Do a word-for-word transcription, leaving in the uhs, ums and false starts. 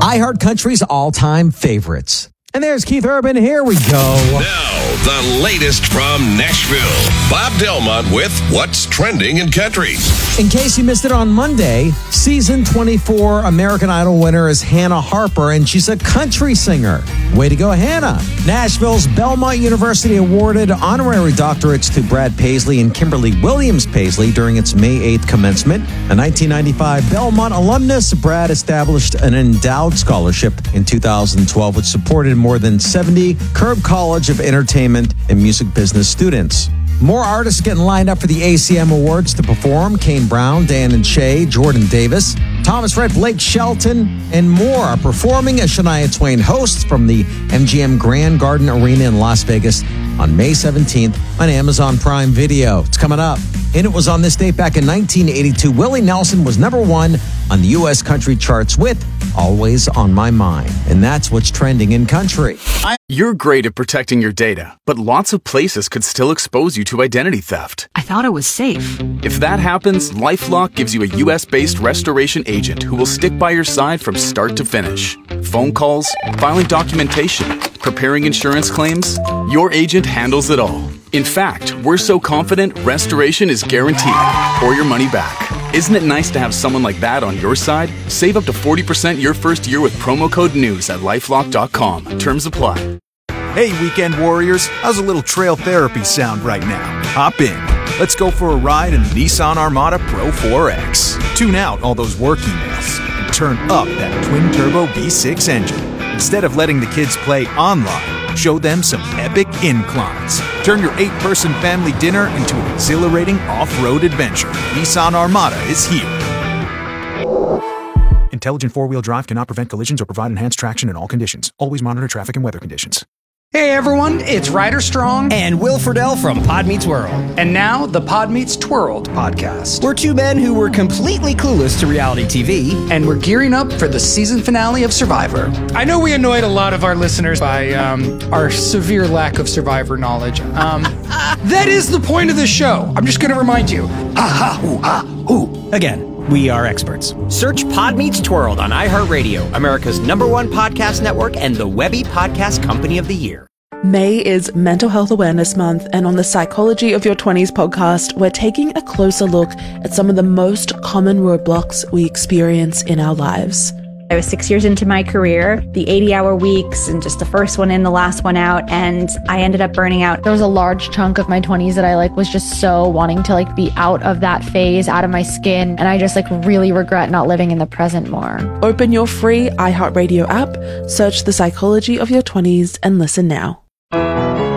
iHeart Country's all-time favorites. And there's Keith Urban. Here we go. Now, the latest from Nashville. Bob Delmont with What's Trending in Country. In case you missed it on Monday, season twenty-four American Idol winner is Hannah Harper, and she's a country singer. Way to go, Hannah. Nashville's Belmont University awarded honorary doctorates to Brad Paisley and Kimberly Williams Paisley during its May eighth commencement. A nineteen ninety-five Belmont alumnus, Brad established an endowed scholarship in two thousand twelve, which supported more than seventy Curb College of Entertainment and Music Business students. More artists getting lined up for the A C M Awards to perform. Kane Brown, Dan and Shay, Jordan Davis, Thomas Rhett, Blake Shelton, and more are performing as Shania Twain hosts from the M G M Grand Garden Arena in Las Vegas on May seventeenth on Amazon Prime Video. It's coming up. And it was on this date back in nineteen eighty-two. Willie Nelson was number one on the U S country charts with Always on My Mind. And that's what's trending in country. You're great at protecting your data, but lots of places could still expose you to identity theft. I thought it was safe. If that happens, LifeLock gives you a U S-based restoration agent who will stick by your side from start to finish. Phone calls, filing documentation, preparing insurance claims, your agent handles it all. In fact, we're so confident restoration is guaranteed or your money back. Isn't it nice to have someone like that on your side? Save up to forty percent your first year with promo code NEWS at lifelock dot com. Terms apply. Hey, weekend warriors, how's a little trail therapy sound right now? Hop in. Let's go for a ride in the Nissan Armada Pro four X. Tune out all those work emails and turn up that twin-turbo V six engine. Instead of letting the kids play online, show them some epic inclines. Turn your eight-person family dinner into an exhilarating off-road adventure. Nissan Armada is here. Intelligent four-wheel drive cannot prevent collisions or provide enhanced traction in all conditions. Always monitor traffic and weather conditions. Hey everyone, it's Ryder Strong and Will Friedle from Pod Meets World. And now the Pod Meets Twirled podcast. We're two men who were completely clueless to reality T V. And we're gearing up for the season finale of Survivor. I know we annoyed a lot of our listeners by um, our severe lack of Survivor knowledge. Um, that is the point of the show. I'm just going to remind you. Ha ha hoo ha hoo. Again. We are experts. Search Pod Meets Twirled on iHeartRadio, America's number one podcast network and the Webby Podcast Company of the Year. May is Mental Health Awareness Month, and on the Psychology of Your twenties podcast, we're taking a closer look at some of the most common roadblocks we experience in our lives. I was six years into my career, the eighty-hour weeks, and just the first one in, the last one out, and I ended up burning out. There was a large chunk of my twenties that I like was just so wanting to like be out of that phase, out of my skin, and I just like really regret not living in the present more. Open your free iHeartRadio app, search The Psychology of Your twenties, and listen now.